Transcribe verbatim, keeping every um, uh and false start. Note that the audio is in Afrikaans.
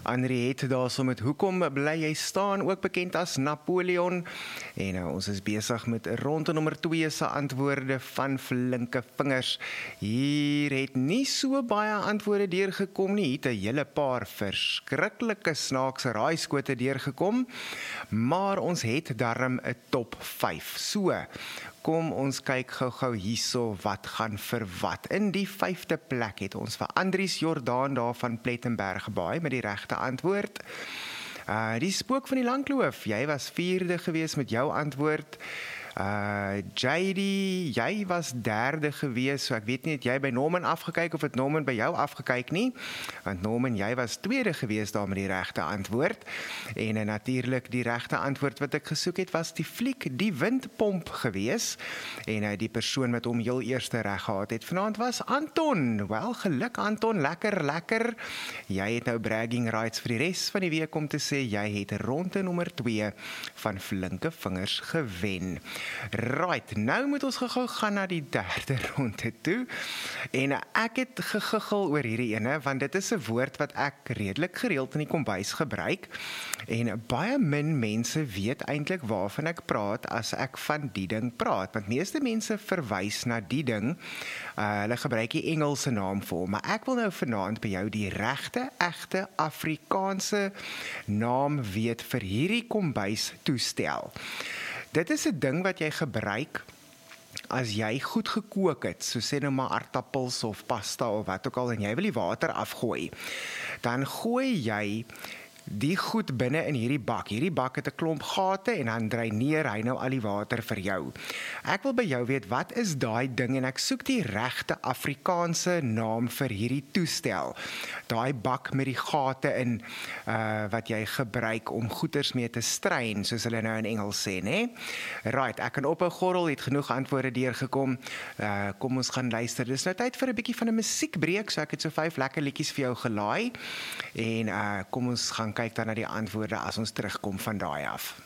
Henriette daar so met hoekom bly jy staan, ook bekend as Napoleon. En nou, ons is besig met ronde nommer twee se antwoorde van flinke vingers. Hier het nie so baie antwoorde deurgekom nie, het 'n hele paar verskriklike snaakse raaiskote deurgekom, maar ons het darm 'n top vyf. So, kom ons kyk gou-gou hierso wat gaan vir wat. In die vyfde plek het ons vir Andries Jordaan daar van Plettenberg Baai met die regte antwoord. Uh, die spook van die Langkloof, jy was vierde gewees met jou antwoord. Uh, J D, jy was derde gewees, so ek weet nie, het jy by Norman afgekyk of het Norman by jou afgekyk nie, want Norman, jy was tweede gewees daar met die regte antwoord, en uh, natuurlik die regte antwoord wat ek gesoek het, was die fliek Die Windpomp gewees, en uh, die persoon wat hom heel eerste reg gehad het vanaand was Anton. Wel, geluk Anton, lekker, lekker, jy het nou bragging rights vir die res van die week om te sê, jy het ronde nommer twee van flinke vingers gewen. Right, nou moet ons gou gaan na die derde ronde toe, en ek het gegiggel oor hierdie ene, want dit is 'n woord wat ek redelik gereeld in die kombuis gebruik, en baie min mense weet eintlik waarvan ek praat as ek van die ding praat, want meeste mense verwys na die ding, uh, hulle gebruik die Engelse naam vir hom, maar ek wil nou vanaand by jou die regte, egte Afrikaanse naam weet vir hierdie kombuis toestel. Dit is 'n ding wat jy gebruik as jy goed gekook het, so sê nou maar aardappels of pasta of wat ook al, en jy wil die water afgooi. Dan gooi jy die goed binne in hierdie bak. Hierdie bak het 'n klomp gate en dan dreineer hy nou al die water vir jou. Ek wil by jou weet, wat is daai ding, en ek soek die regte Afrikaanse naam vir hierdie toestel. Daai bak met die gate in, uh, wat jy gebruik om goeders mee te strein, soos hulle nou in Engels sê, né? Right, ek kan ophou gorrel, het genoeg antwoorde deurgekom. Uh, kom ons gaan luister. Dis nou tyd vir 'n bietjie van 'n musiekbreek, so ek het so vyf lekker liedjies vir jou gelaai. En uh, kom ons gaan kyk dan na die antwoorde as ons terugkom van daai af.